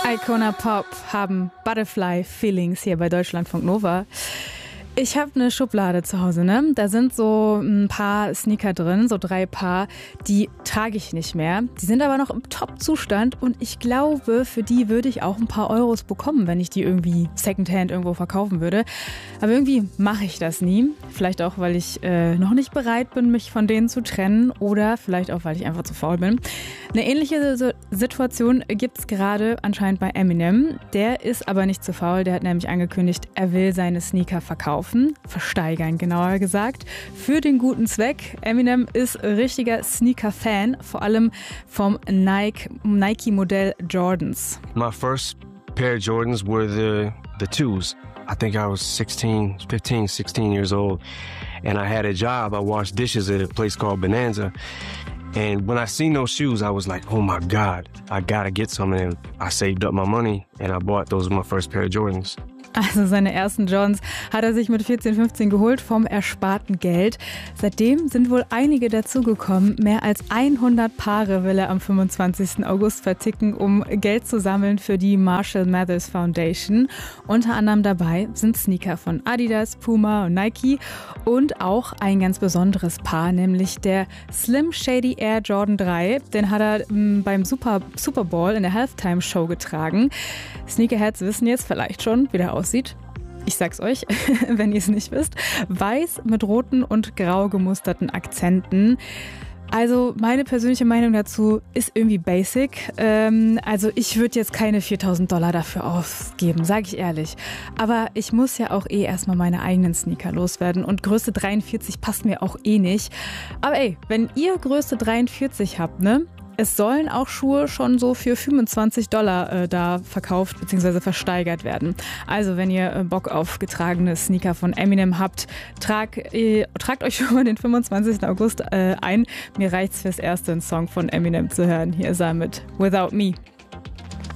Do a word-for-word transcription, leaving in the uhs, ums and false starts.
Icona Pop haben Butterfly Feelings hier bei Deutschlandfunk Nova. Ich habe eine Schublade zu Hause, ne? Da sind so ein paar Sneaker drin, so drei Paar, die trage ich nicht mehr. Die sind aber noch im Top-Zustand und ich glaube, für die würde ich auch ein paar Euros bekommen, wenn ich die irgendwie Secondhand irgendwo verkaufen würde. Aber irgendwie mache ich das nie. Vielleicht auch, weil ich äh, noch nicht bereit bin, mich von denen zu trennen oder vielleicht auch, weil ich einfach zu faul bin. Eine ähnliche Situation gibt es gerade anscheinend bei Eminem. Der ist aber nicht zu faul, der hat nämlich angekündigt, er will seine Sneaker verkaufen. Versteigern, genauer gesagt, für den guten Zweck. Eminem ist richtiger Sneaker-Fan, vor allem vom Nike, Nike-Modell Jordans. My first pair of Jordans were the, the twos. I think I was sixteen, fifteen, sixteen years old, and I had a job. I washed dishes at a place called Bonanza. And when I seen those shoes, I was like, oh my God, I gotta get some. And I saved up my money and I bought those my first pair of Jordans. Also seine ersten Jordans hat er sich mit vierzehn, fünfzehn geholt vom ersparten Geld. Seitdem sind wohl einige dazugekommen. Mehr als hundert Paare will er am fünfundzwanzigsten August verticken, um Geld zu sammeln für die Marshall Mathers Foundation. Unter anderem dabei sind Sneaker von Adidas, Puma und Nike und auch ein ganz besonderes Paar, nämlich der Slim Shady Air Jordan drei. Den hat er m, beim Super, Super Bowl in der Halftime Show getragen. Sneakerheads wissen jetzt vielleicht schon, wie der aussieht. Ich sag's euch, wenn ihr es nicht wisst. Weiß mit roten und grau gemusterten Akzenten. Also meine persönliche Meinung dazu ist irgendwie basic. Ähm, also ich würde jetzt keine viertausend Dollar dafür ausgeben, sage ich ehrlich. Aber ich muss ja auch eh erstmal meine eigenen Sneaker loswerden. Und Größe dreiundvierzig passt mir auch eh nicht. Aber ey, wenn ihr Größe dreiundvierzig habt, ne? Es sollen auch Schuhe schon so für fünfundzwanzig Dollar äh, da verkauft bzw. versteigert werden. Also wenn ihr äh, Bock auf getragene Sneaker von Eminem habt, trag, äh, tragt euch schon mal den fünfundzwanzigsten August äh, ein. Mir reicht's fürs erste, einen Song von Eminem zu hören. Hier ist er mit Without Me.